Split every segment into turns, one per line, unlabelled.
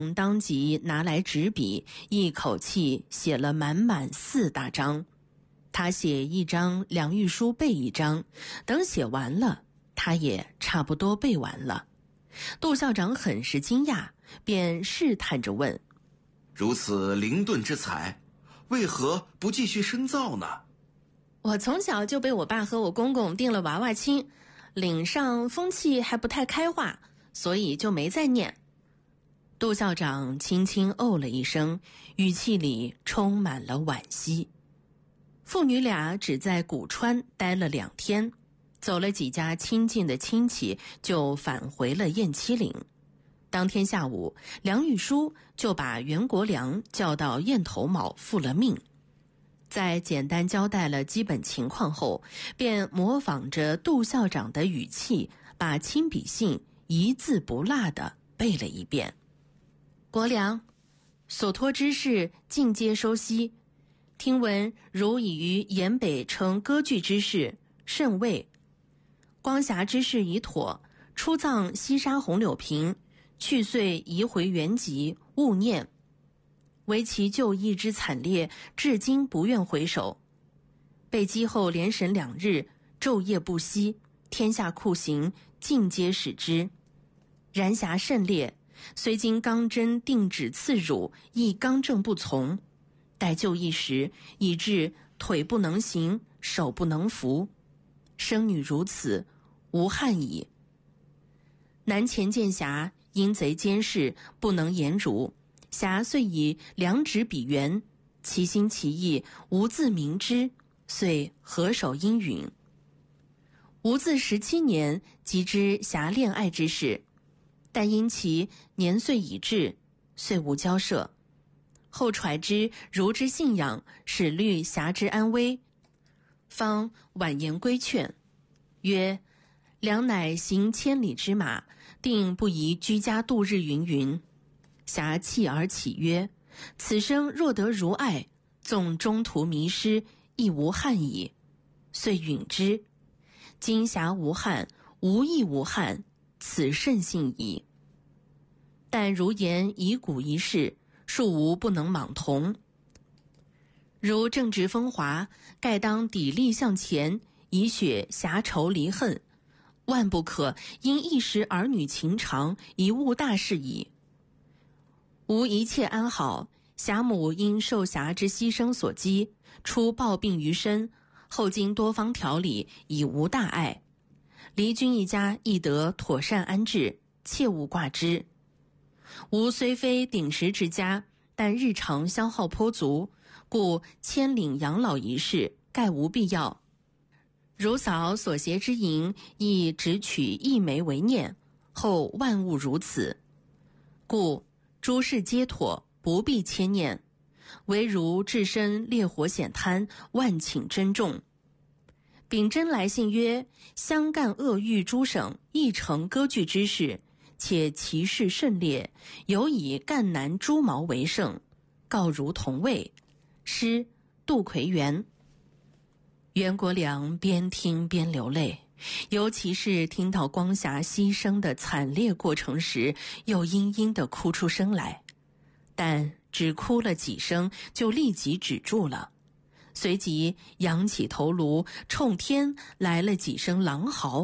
当即拿来纸笔，一口气写了满满4大章。他写一章，梁玉书背一章，等写完了，他也差不多背完了。杜校长很是惊讶，便试探着问：
如此灵顿之才，为何不继续深造呢？
我从小就被我爸和我公公定了娃娃亲，岭上风气还不太开化，所以就没再念。杜校长轻轻哦了一声，语气里充满了惋惜。父女俩只在古川待了2天，走了几家亲近的亲戚，就返回了雁栖岭。当天下午，梁玉书就把袁国良叫到雁头铆复了命。在简单交代了基本情况后，便模仿着杜校长的语气，把亲笔信一字不落地背了一遍。国良，所托之事尽皆收悉。听闻如已于沿北称割据之事，甚慰。光霞之事已妥，出葬西沙红柳坪，去岁移回原籍，勿念。唯其就义之惨烈，至今不愿回首。被击后连审2日，昼夜不息，天下酷刑尽皆使之。然辖甚烈，虽经纲针定旨赐辱，亦刚正不从。待就义时，以致腿不能行，手不能扶。生女如此，无憾矣。南前见辖，因贼监视，不能言儒。辖遂以2纸笔圆，其心其意，无自明之，遂合手应允。吾自17年即知辖恋爱之事，但因其年岁已至，遂无交涉。后揣之儒之信仰，使虑辖之安危，方婉言规劝，曰：良乃行千里之马，定不宜居家度日云云。辖弃而起曰：此生若得如爱，纵中途迷失，亦无憾矣。遂允之。今辖无憾，无亦无憾，此甚幸矣。但如言以古一事，恕无不能莽同。如正直风华，盖当砥砺向前，以雪侠仇离恨，万不可因一时儿女情长，贻误大事矣。吾一切安好，辖母因受辖之牺牲所激，初抱病于身，后经多方调理，已无大碍。离君一家亦得妥善安置，切勿挂之。吾虽非鼎食之家，但日常消耗颇足，故迁领养老一事概无必要。如嫂所携之银，亦只取一枚为念，后万物如此，故诸事皆妥，不必牵念。唯如置身烈火险滩，万请珍重。秉真来信曰：相干鄂豫诸省亦成割据之事，且其势甚烈，尤以赣南诸毛为胜，告如同位。诗杜奎元。袁国良边听边流泪，尤其是听到光霞牺牲的惨烈过程时，又嘤嘤地哭出声来，但只哭了几声就立即止住了，随即仰起头颅，冲天来了几声狼嚎，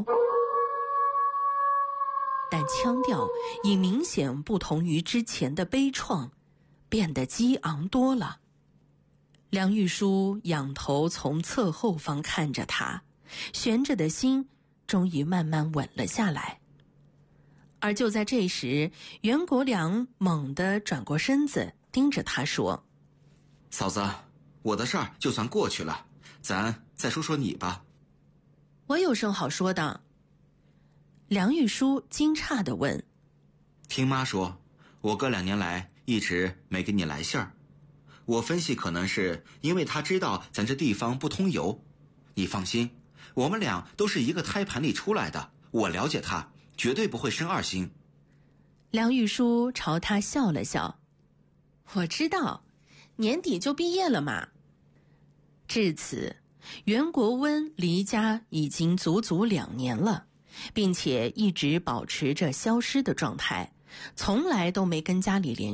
但腔调已明显不同于之前的悲怆，变得激昂多了。梁玉书仰头从侧后方看着他，悬着的心终于慢慢稳了下来。而就在这时，袁国良猛地转过身子，盯着他说：
嫂子，我的事儿就算过去了，咱再说说你吧。
我有什么好说的？梁玉书惊诧地问。
听妈说，我哥2年来一直没给你来信儿，我分析可能是因为他知道咱这地方不通邮。你放心，我们俩都是一个胎盘里出来的，我了解他，绝对不会生2心。
梁玉书朝他笑了笑：我知道，年底就毕业了嘛。至此，袁国温离家已经足足2年了，并且一直保持着消失的状态，从来都没跟家里联系。